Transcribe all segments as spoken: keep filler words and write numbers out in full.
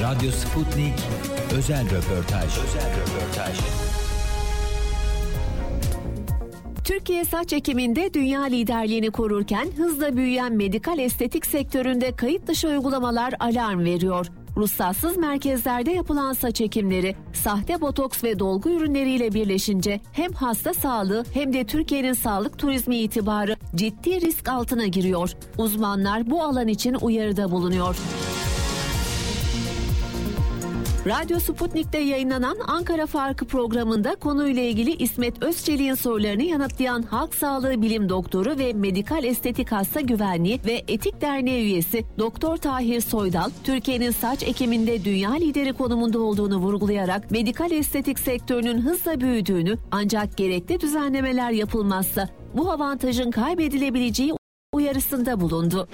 Radyo Sputnik özel röportaj. Özel röportaj. Türkiye saç ekiminde dünya liderliğini korurken hızla büyüyen medikal estetik sektöründe kayıt dışı uygulamalar alarm veriyor. Ruhsatsız merkezlerde yapılan saç ekimleri, sahte botoks ve dolgu ürünleriyle birleşince hem hasta sağlığı hem de Türkiye'nin sağlık turizmi itibarı ciddi risk altına giriyor. Uzmanlar bu alan için uyarıda bulunuyor. Radyo Sputnik'te yayınlanan Ankara Farkı programında konuyla ilgili İsmet Özçelik'in sorularını yanıtlayan Halk Sağlığı Bilim Doktoru ve Medikal Estetik Hasta Güvenliği ve Etik Derneği üyesi Doktor Tahir Soydal, Türkiye'nin saç ekiminde dünya lideri konumunda olduğunu vurgulayarak medikal estetik sektörünün hızla büyüdüğünü, ancak gerekli düzenlemeler yapılmazsa bu avantajın kaybedilebileceği uyarısında bulundu.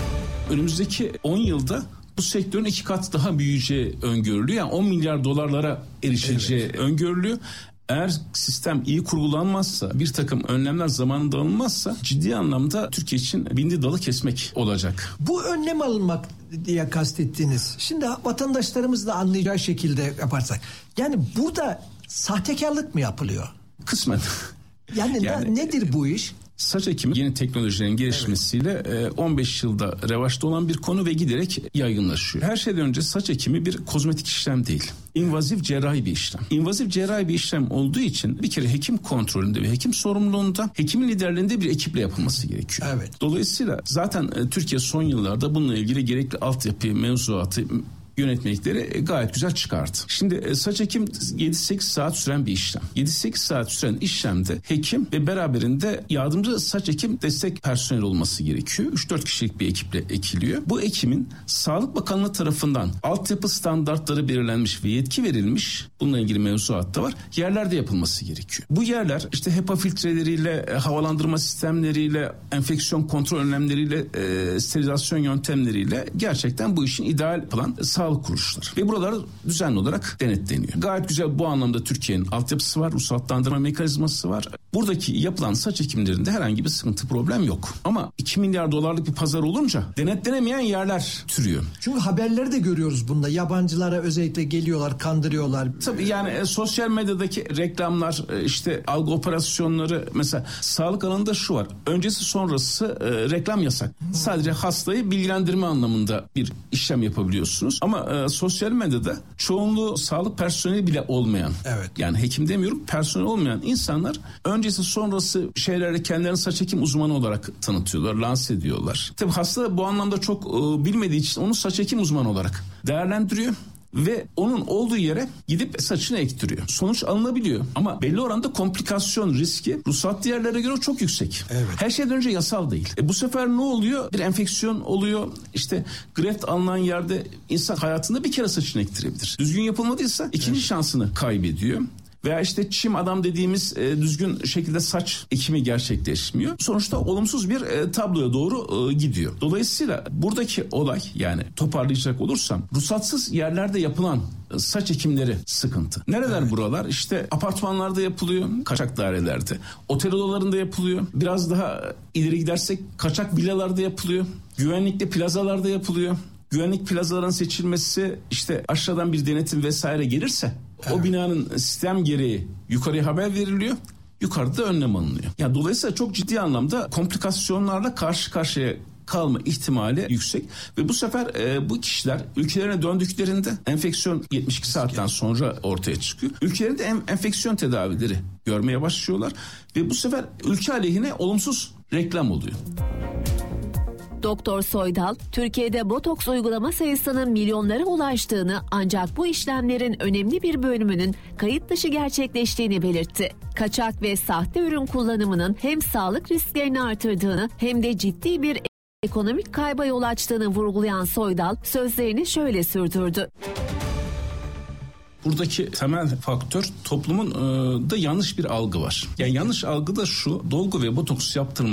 Önümüzdeki on yılda bu sektörün iki kat daha büyüyeceği öngörülüyor. Yani on milyar dolarlara erişeceği evet. öngörülüyor. Eğer sistem iyi kurgulanmazsa, bir takım önlemler zamanında alınmazsa ciddi anlamda Türkiye için bindi dalı kesmek olacak. Bu önlem alınmak diye kastettiğiniz, şimdi vatandaşlarımız da anlayacağı şekilde yaparsak, yani burada sahtekarlık mı yapılıyor? Kısmen. Yani, yani nedir bu iş? Saç ekimi yeni teknolojilerin gelişmesiyle evet. on beş yılda revaçta olan bir konu ve giderek yaygınlaşıyor. Her şeyden önce saç ekimi bir kozmetik işlem değil. İnvazif cerrahi bir işlem. İnvazif cerrahi bir işlem olduğu için bir kere hekim kontrolünde ve hekim sorumluluğunda, hekimin liderliğinde bir ekiple yapılması gerekiyor. Evet. Dolayısıyla zaten Türkiye son yıllarda bununla ilgili gerekli altyapı, mevzuatı, yönetmelikleri gayet güzel çıkardı. Şimdi saç ekim yedi sekiz saat süren bir işlem. yedi sekiz saat süren işlemde hekim ve beraberinde yardımcı saç ekim destek personeli olması gerekiyor. üç dört kişilik bir ekiple ekiliyor. Bu ekimin Sağlık Bakanlığı tarafından altyapı standartları belirlenmiş ve yetki verilmiş, bununla ilgili mevzuat da var, yerlerde yapılması gerekiyor. Bu yerler işte HEPA filtreleriyle, havalandırma sistemleriyle, enfeksiyon kontrol önlemleriyle, e, sterilizasyon yöntemleriyle gerçekten bu işin ideal yapılan sağlık kuruluşları. Ve buralar düzenli olarak denetleniyor. Gayet güzel bu anlamda Türkiye'nin altyapısı var, ruhsatlandırma mekanizması var. Buradaki yapılan saç ekimlerinde herhangi bir sıkıntı, problem yok. Ama iki milyar dolarlık bir pazar olunca denetlenemeyen yerler türüyor. Çünkü haberleri de görüyoruz bunda. Yabancılara özellikle geliyorlar, kandırıyorlar. Tabii yani e, sosyal medyadaki reklamlar, e, işte algı operasyonları, mesela sağlık alanında şu var. Öncesi sonrası e, reklam yasak. Hmm. Sadece hastayı bilgilendirme anlamında bir işlem yapabiliyorsunuz. Ama e, sosyal medyada çoğunluğu sağlık personeli bile olmayan, evet. yani hekim demiyorum, personel olmayan insanlar öncesi sonrası şeylerde kendilerini saç ekim uzmanı olarak tanıtıyorlar, lanse ediyorlar. Tabii hasta bu anlamda çok e, bilmediği için onu saç ekim uzmanı olarak değerlendiriyor ve onun olduğu yere gidip saçını ektiriyor. Sonuç alınabiliyor ama belli oranda komplikasyon riski ruhsatlı yerlere göre çok yüksek. Evet. Her şeyden önce yasal değil. E bu sefer ne oluyor? Bir enfeksiyon oluyor. İşte greft alınan yerde insan hayatında bir kere saçını ektirebilir. Düzgün yapılmadıysa ikinci evet. şansını kaybediyor. Veya işte çim adam dediğimiz e, düzgün şekilde saç ekimi gerçekleşmiyor. Sonuçta olumsuz bir e, tabloya doğru e, gidiyor. Dolayısıyla buradaki olay, yani toparlayacak olursam, ruhsatsız yerlerde yapılan e, saç ekimleri sıkıntı. Nereler evet. buralar? İşte apartmanlarda yapılıyor, kaçak dairelerde. Otel odalarında yapılıyor. Biraz daha ileri gidersek kaçak villalarda yapılıyor. Güvenlikli plazalarda yapılıyor. Güvenlik plazaların seçilmesi, işte aşağıdan bir denetim vesaire gelirse evet. o binanın sistem gereği yukarıya haber veriliyor. Yukarıda önlem alınıyor. Yani dolayısıyla çok ciddi anlamda komplikasyonlarla karşı karşıya kalma ihtimali yüksek ve bu sefer e, bu kişiler ülkelerine döndüklerinde enfeksiyon yetmiş iki saatten sonra ortaya çıkıyor. Ülkelerinde en, enfeksiyon tedavileri görmeye başlıyorlar ve bu sefer ülke aleyhine olumsuz reklam oluyor. Doktor Soydal, Türkiye'de botoks uygulama sayısının milyonlara ulaştığını, ancak bu işlemlerin önemli bir bölümünün kayıt dışı gerçekleştiğini belirtti. Kaçak ve sahte ürün kullanımının hem sağlık risklerini artırdığını hem de ciddi bir ekonomik kayba yol açtığını vurgulayan Soydal sözlerini şöyle sürdürdü. Buradaki temel faktör toplumun e, da yanlış bir algı var. Yani yanlış algı da şu: dolgu ve botoks yaptırma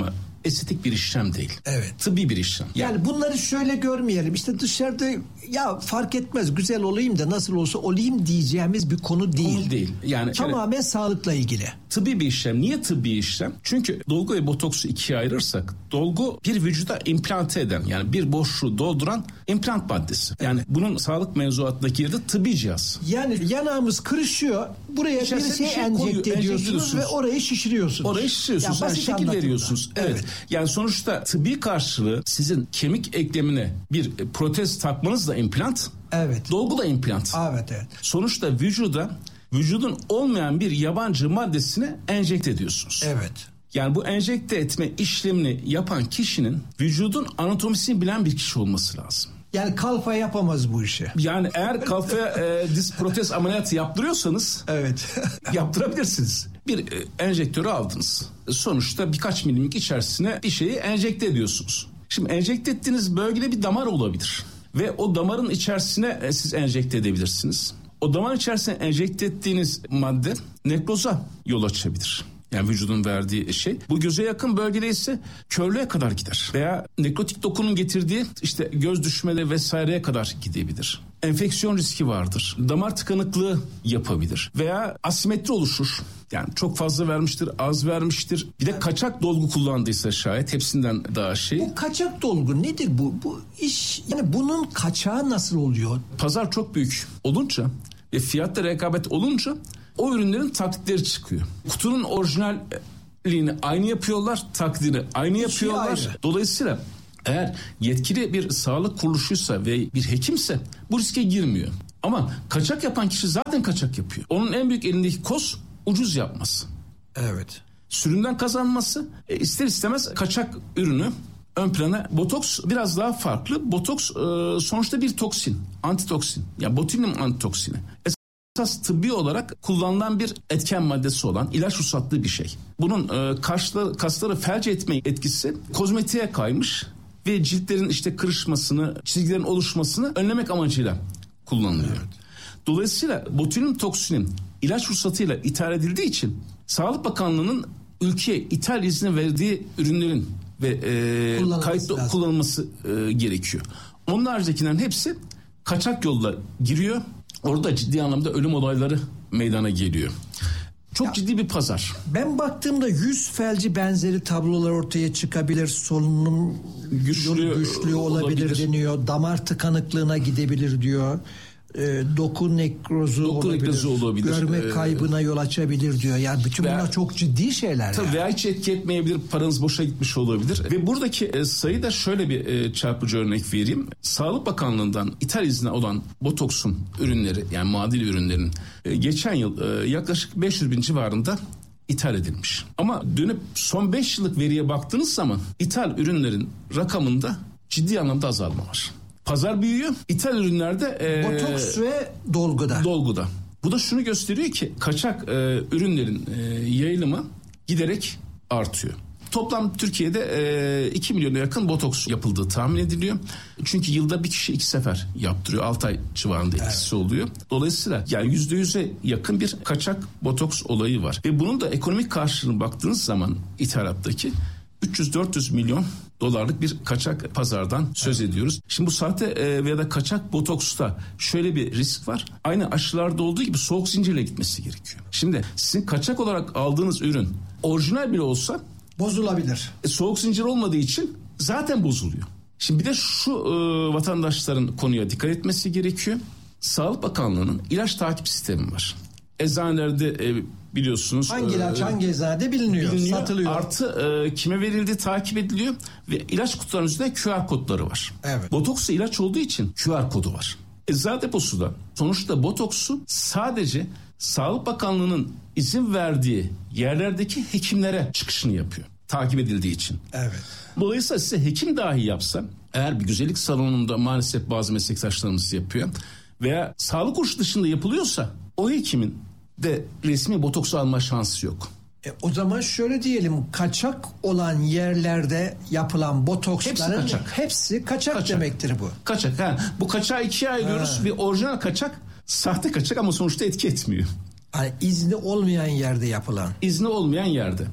estetik bir işlem değil. Evet. Tıbbi bir işlem. Yani, yani bunları şöyle görmeyelim. İşte dışarıda ya fark etmez güzel olayım da nasıl olsa olayım diyeceğimiz bir konu değil. Konu değil. Yani tamamen evet, sağlıkla ilgili. Tıbbi bir işlem. Niye tıbbi işlem? Çünkü dolgu ve botoksu ikiye ayırırsak dolgu bir vücuda implante eden yani bir boşluğu dolduran implant maddesi. Yani evet. bunun sağlık mevzuatındaki yeri de tıbbi cihaz. Yani yanağımız kırışıyor. Buraya bir şey, bir şey enjekte ediyorsunuz ve orayı şişiriyorsunuz. Orayı şişiriyorsunuz. Yani, yani şekil anlatımda. veriyorsunuz. Evet. evet. Yani sonuçta tıbbi karşılığı sizin kemik eklemine bir protez takmanız da implant. Evet. Dolgu da implant. Evet evet. Sonuçta vücuda vücudun olmayan bir yabancı maddesini enjekte ediyorsunuz. Evet. Yani bu enjekte etme işlemini yapan kişinin vücudun anatomisini bilen bir kişi olması lazım. Yani kalfa yapamaz bu işi. Yani eğer kalfaya e, diz protez ameliyatı yaptırıyorsanız evet. yaptırabilirsiniz. Bir e, enjektörü aldınız. Sonuçta birkaç milimlik içerisine bir şeyi enjekte ediyorsunuz. Şimdi enjekte ettiğiniz bölgede bir damar olabilir. Ve o damarın içerisine e, siz enjekte edebilirsiniz. O damar içerisine enjekte ettiğiniz madde nekroza yol açabilir. Yani vücudun verdiği şey. Bu göze yakın bölgede ise körlüğe kadar gider. Veya nekrotik dokunun getirdiği işte göz düşmeleri vesaireye kadar gidebilir. Enfeksiyon riski vardır. Damar tıkanıklığı yapabilir. Veya asimetri oluşur. Yani çok fazla vermiştir, az vermiştir. Bir de kaçak dolgu kullandıysa şayet hepsinden daha şey. Bu kaçak dolgu nedir bu? Bu iş yani bunun kaçağı nasıl oluyor? Pazar çok büyük olunca ve fiyatta rekabet olunca o ürünlerin taklitleri çıkıyor. Kutunun orijinalliğini aynı yapıyorlar, taklidini aynı yapıyorlar. Şey Dolayısıyla eğer yetkili bir sağlık kuruluşuysa ve bir hekimse bu riske girmiyor. Ama kaçak yapan kişi zaten kaçak yapıyor. Onun en büyük elindeki koz ucuz yapması. Evet. Sürümden kazanması e, ister istemez kaçak ürünü ön plana. Botoks biraz daha farklı. Botoks e, sonuçta bir toksin, antitoksin. Ya yani botulinum antitoksini. Esas tıbbi olarak kullanılan bir etken maddesi olan ilaç ruhsatlı bir şey. Bunun e, kasları, kasları felç etme etkisi kozmetiğe kaymış ve ciltlerin işte kırışmasını, çizgilerin oluşmasını önlemek amacıyla kullanılıyor. Evet. Dolayısıyla botulinum toksinin ilaç ruhsatıyla ithal edildiği için Sağlık Bakanlığı'nın ülkeye ithal izni verdiği ürünlerin ve e, kayıtlı lazım. kullanılması e, gerekiyor. Onun haricindekilerin hepsi kaçak yolla giriyor. Orada ciddi anlamda ölüm olayları meydana geliyor. Çok ya, ciddi bir pazar. Ben baktığımda yüz felci benzeri tablolar ortaya çıkabilir. Solunum güçlü, güçlü olabilir, olabilir deniyor. Damar tıkanıklığına gidebilir diyor. E, doku nekrozu doku olabilir, nekrozu olabilir. Görme ee, kaybına yol açabilir diyor. Yani bütün veya, bunlar çok ciddi şeyler. Tabii yani. Veya hiç etki etmeyebilir, paranız boşa gitmiş olabilir. Ve buradaki e, sayıda şöyle bir e, çarpıcı örnek vereyim. Sağlık Bakanlığı'ndan ithal izni olan botoksun ürünleri yani muadil ürünlerin e, geçen yıl e, yaklaşık beş yüz bin civarında ithal edilmiş. Ama dönüp son beş yıllık veriye baktığınız zaman ithal ürünlerin rakamında ciddi anlamda azalma var. Pazar büyüyor. İthal ürünlerde e, botoks ve dolguda. Dolguda. Bu da şunu gösteriyor ki kaçak e, ürünlerin e, yayılımı giderek artıyor. Toplam Türkiye'de e, iki milyona yakın botoks yapıldığı tahmin ediliyor. Çünkü yılda bir kişi iki sefer yaptırıyor. altı ay civarında etkisi evet. oluyor. Dolayısıyla yani yüzde yüze yakın bir kaçak botoks olayı var. Ve bunun da ekonomik karşılığına baktığınız zaman ithalattaki üç yüz dört yüz milyon dolarlık bir kaçak pazardan söz evet. ediyoruz. Şimdi bu sahte e, veya da kaçak botoksta şöyle bir risk var. Aynı aşılarda olduğu gibi soğuk zincirle gitmesi gerekiyor. Şimdi sizin kaçak olarak aldığınız ürün orijinal bile olsa bozulabilir. E, soğuk zincir olmadığı için zaten bozuluyor. Şimdi bir de şu e, vatandaşların konuya dikkat etmesi gerekiyor. Sağlık Bakanlığı'nın ilaç takip sistemi var. Eczanelerde e, biliyorsunuz. Hangi ilaç e, hangi eczanede biliniyor, biliniyor, satılıyor. Artı e, kime verildiği takip ediliyor ve ilaç kutularının üzerinde Q R kodları var. Evet. Botoks ilaç olduğu için Q R kodu var. Eczane deposu da sonuçta botoksu sadece Sağlık Bakanlığı'nın izin verdiği yerlerdeki hekimlere çıkışını yapıyor. Takip edildiği için. Evet. Dolayısıyla size hekim dahi yapsa eğer bir güzellik salonunda maalesef bazı meslektaşlarımız yapıyor veya sağlık kuruluşu dışında yapılıyorsa o hekimin de resmi botoksu alma şansı yok. E, o zaman şöyle diyelim, kaçak olan yerlerde yapılan botoksların hepsi kaçak, hepsi kaçak, kaçak. demektir bu. Kaçak. Ha. Bu kaçağı ikiye ayırıyoruz. Ha. Bir orijinal kaçak, sahte kaçak ama sonuçta etki etmiyor. Yani izni olmayan yerde yapılan. İzni olmayan yerde.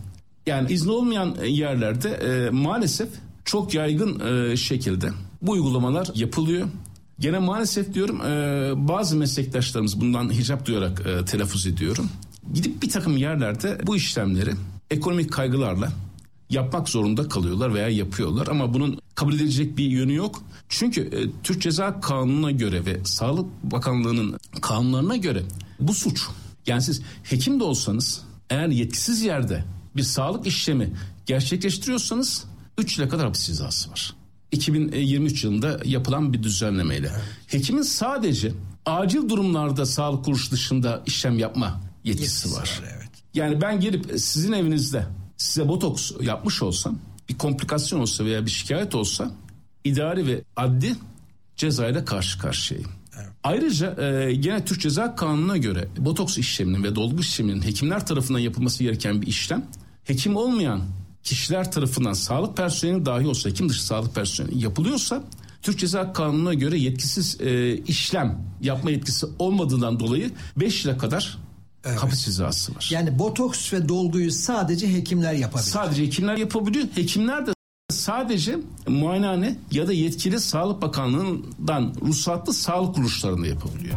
Yani izni olmayan yerlerde e, maalesef çok yaygın e, şekilde bu uygulamalar yapılıyor. Gene maalesef diyorum e, bazı meslektaşlarımız, bundan hicap duyarak e, telaffuz ediyorum, gidip bir takım yerlerde bu işlemleri ekonomik kaygılarla yapmak zorunda kalıyorlar veya yapıyorlar, ama bunun kabul edilecek bir yönü yok. Çünkü e, Türk Ceza Kanunu'na göre ve Sağlık Bakanlığı'nın kanunlarına göre bu suç. Yani siz hekim de olsanız, eğer yetkisiz yerde bir sağlık işlemi gerçekleştiriyorsanız üç yıla kadar hapis cezası var. iki bin yirmi üç yılında yapılan bir düzenlemeyle. Evet. Hekimin sadece acil durumlarda sağlık kuruluşu dışında işlem yapma yetkisi, yetkisi var. var evet. Yani ben gelip sizin evinizde size botoks yapmış olsam, bir komplikasyon olsa veya bir şikayet olsa, idari ve adli cezayla karşı karşıyayım. Evet. Ayrıca e, gene Türk Ceza Kanunu'na göre botoks işleminin ve dolgu işleminin hekimler tarafından yapılması gereken bir işlem, hekim olmayan kişiler tarafından, sağlık personeli dahi olsa, hekim dışı sağlık personeli yapılıyorsa, Türk Ceza Kanunu'na göre yetkisiz e, işlem yapma yetkisi olmadığından dolayı beş yıla kadar evet. hapis cezası var. Yani botoks ve dolguyu sadece hekimler yapabilir. Sadece hekimler yapabiliyor. Hekimler de sadece muayenehane ya da yetkili Sağlık Bakanlığı'ndan ruhsatlı sağlık kuruluşlarında yapabiliyor.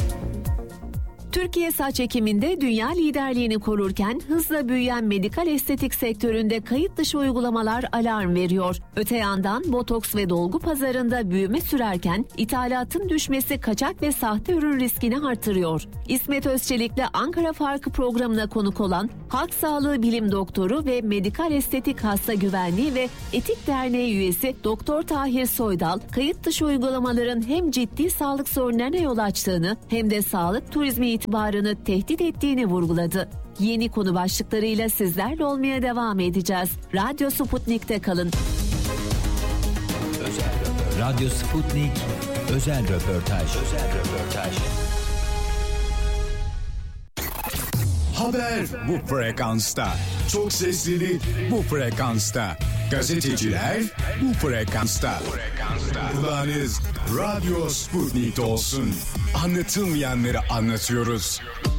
Türkiye saç ekiminde dünya liderliğini korurken hızla büyüyen medikal estetik sektöründe kayıt dışı uygulamalar alarm veriyor. Öte yandan botoks ve dolgu pazarında büyüme sürerken ithalatın düşmesi kaçak ve sahte ürün riskini artırıyor. İsmet Özçelik'le Ankara Farkı programına konuk olan Halk Sağlığı Bilim Doktoru ve Medikal Estetik Hasta Güvenliği ve Etik Derneği üyesi Doktor Tahir Soydal, kayıt dışı uygulamaların hem ciddi sağlık sorunlarına yol açtığını hem de sağlık turizmi itibarını tehdit ettiğini vurguladı. Yeni konu başlıklarıyla sizlerle olmaya devam edeceğiz. Radyo Sputnik'te kalın. Özel Radyo Sputnik özel röportaj. Özel röportaj. Haber bu frekansta. Çok seslilik bu frekansta. Gazeteciler bu frekansta. Kulağınız Radyo Sputnik'te olsun. Anlatılmayanları anlatıyoruz.